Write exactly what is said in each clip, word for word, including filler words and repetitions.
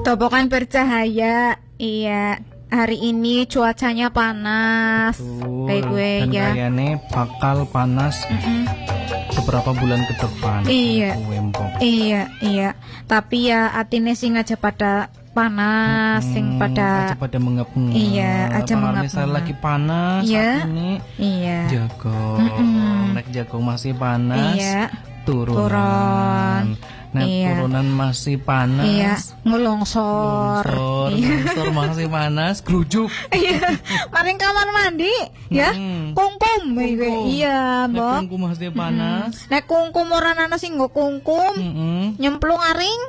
Topokan bercahaya. Iya, hari ini cuacanya panas. Betul. Kayak gue dan ya. kayaknya bakal panas Mm-mm. beberapa bulan ke depan. Iya. Wempok. Iya, iya. Tapi ya atine sing aja pada panas, Hmm, sing pada aja pada mengap-ngap. Iya, aja Kalau mengap-ngap. misalnya lagi panas Iya. saat ini iya. jagung. Mm-mm. Nek jagung masih panas, Iya. turunan. Turun. Nek Iya. turunan masih panas. Iya, ngelongsor. Longsor, Iya. longsor masih panas, gerujuk. Iya, maring kamar mandi ya. Mm. Kungkum gue. Kungkum. Iya, Nek Mbok. kungkum masih panas. Nek kungkum ora ana sing nggo kungkum, Mm-mm. nyemplung aring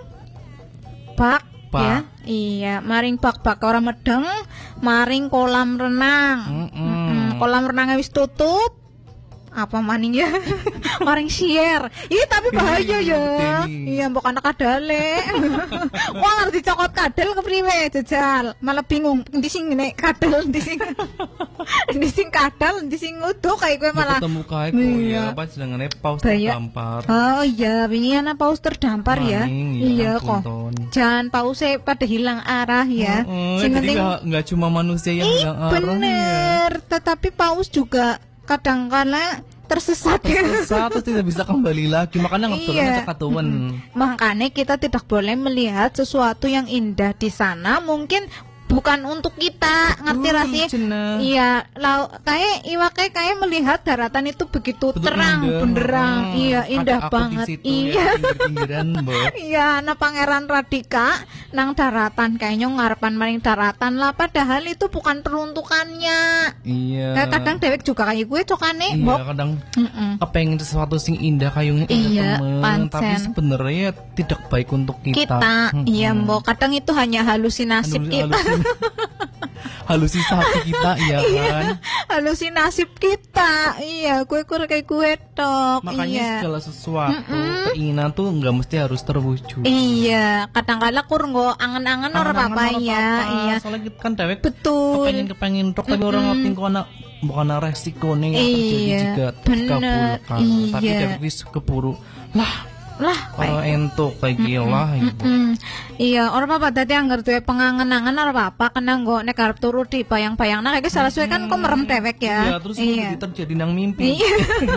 bak, Bak. ya. Iya, maring bak-bak ora medeng, maring kolam renang. Mm-mm. Mm-mm, kolam renangnya wis tutup. Apa maning ya? Maring share. Ih, tapi bahaya ya. Ini. Iya, mbok anak kadale. Wah, ngerti cokot kadal kepriwe jajal. Malah bingung endi sing nek kadal, endi sing endi sing kadal, endi sing nguduh kayak gue malah. ketemu kae kok Iya. ya apa jenenge paus Bahaya. terdampar. Oh iya, wingi ana paus terdampar ya. Maning, ya Iya ampun, kok. Ton. Jangan pausnya pada hilang arah ya. Heeh, Sing jadi penting nggak nggak cuma manusia yang ih hilang arah ya. bener, tetapi paus juga kadang-kala tersesat ya. Tersesat terus tidak bisa kembali lagi, makanya ngobrolnya Iya. cekatuan. Makanya kita tidak boleh melihat sesuatu yang indah di sana, mungkin bukan untuk kita, ngerti Betul, ra sih? cenah. Iya, lau kayak iwake kayak melihat daratan itu begitu Betul, terang indah. benderang. Hmm, Iya, ada indah aku banget. di situ Iya. ya, pinggir-pinggiran, Mbok. Iya, nah Pangeran Radika nang daratan kayaknya ngarepan maring daratan lah, padahal itu bukan peruntukannya. Iya. Nah, kadang dewek juga kayak gue cokane, Iya, Mbok. kadang Mm-mm. kepengen sesuatu sing indah kayunya Iya, temen, tapi pancen. sebenarnya tidak baik untuk kita. Kita, Mm-mm. iya Mbok, kadang itu hanya halusinasi Halusi- kita. halusin- halusinasi kita ya kan. Halusinasi kita. Iya, gue kurang kayak gue tok. Makanya iya. segala sesuatu Mm-mm. keinginan tuh nggak mesti harus terwujud. Iya, kadang-kala kur nggo angen-angen ora Angan-angan apa-apa ora ya. apa-apa. Iya. Soalnya kita kan dewek Betul. kepengen kepengen tok tapi orang ngerti kok anak bukan resiko nih yang terjadi Iya, jika bener. terkabulkan. Tapi Iya. dewek wis keburu lah Lah, orang entuk kayak gila ibu. Mm, iya, ora apa-apa dadi anggar duwe pengangen-angen ora apa-apa kena nggo nek arep turu di bayang-bayangna kayak salah suwe kan kok merem dewek ya. Iya, terus itu terjadi nang mimpi. Iya.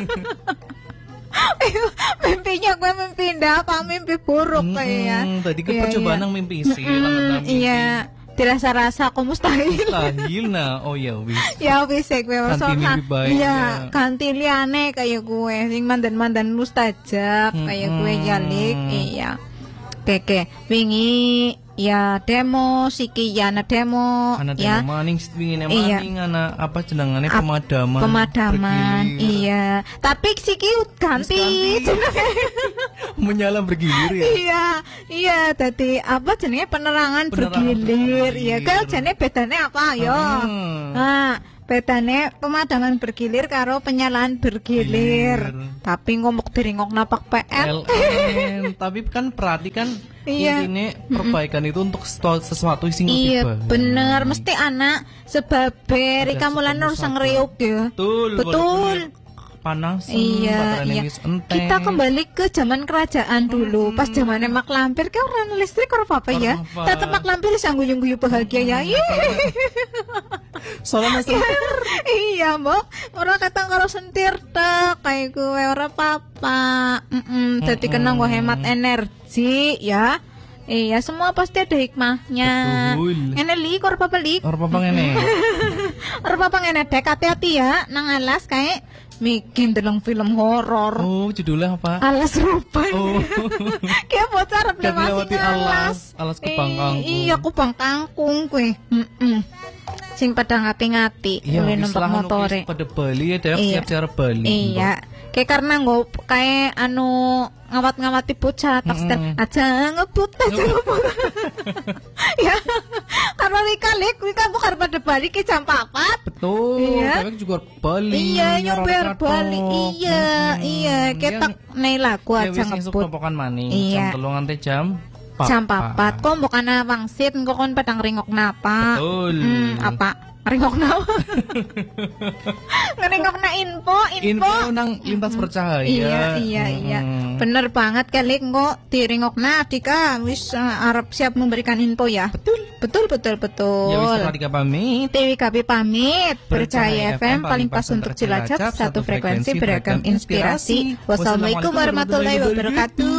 Mimpinya gue mimpi indah apa mimpi buruk kayak ya. Hmm, tadi ke Iya, percobaan iya. nang mimpi sih, Mm, nang mimpi. iya, dirasa-rasa aku mustahil. Mustahil nah. Oh ya wis. Ya wis ya gue Ganti soalnya mimpi baik, iya ya. ganti liane kayak gue sing mandan-mandan mustajab kayak gue jalik iya keke wingi ya demo siki ya na demo Ana ya demo maning setwingine Iya. maning ana apa jenengane Ap- pemadaman. pemadaman bergilir. iya tapi siki ganti Wis ganti. Menyala bergilir ya. iya iya tadi apa jenenge penerangan, Penerangan bergilir bergilir. iya kan jenenge bedane apa yo Hmm. nah bedane pemadaman bergilir karo penyalaan bergilir Gilir. tapi ngomong diringok napak P L L N. Tapi kan perhatikan Iya. intinya perbaikan itu untuk sesuatu sesuatu sing iya lebih baik. bener mesti anak sebab Rika Mulane harus ngeriuk ya Betul. betul walaupun panas iya iya kita kembali ke zaman kerajaan dulu pas zamannya Mak Lampir kan orang listrik orang apa ya Ora apa. tetap Mak Lampir bisa guyu-guyu bahagia ya iya soalnya masih iya mbok orang kata kalau sentir tek kayak gue orang apa-apa mm jadi kena gue hemat energi ya iya semua pasti ada hikmahnya Betul. ngene li kok apa li orang apa ngene orang apa ngene dek hati-hati ya nang alas kayak bikin dalam film horor oh judulnya apa alas rupan oh kayak bocor Kan melewati alas, alas Kupang Kangkung. iya Kupang Kangkung kue mm sing pada ngati-ngati iya oleh wis numpak lah anu motore wis pada Bali ya dewek Iya. siap cara Bali iya kayak karena nggak kayak anu ngawat-ngawati bocah tak setel Mm-mm. aja ngebut aja ngebut ya karena wikalik wika bukan pada balik ke jam papat betul Iya. dewek juga Bali iya nyorot nyober katok. balik iya Mm-mm. iya kita nih lagu ya aja wis esuk ngebut topokan maning Iya. jam telu nganti jam jam papat kok bukan wangsit kok kon padang ringok napa betul Hmm, apa Ringokna. Ngeringokna info, info. Info nang lintas percaya. Iya, iya, iya. Mm-mm. Bener banget kali kok diringokna Dika wis uh, arep siap memberikan info ya. Betul. Betul, betul, betul. Ya wis Radika pamit. Dewi K B pamit. Percaya Percaya F M paling pas untuk Cilacap, satu frekuensi beragam inspirasi. Wassalamualaikum warahmatullahi wabarakatuh.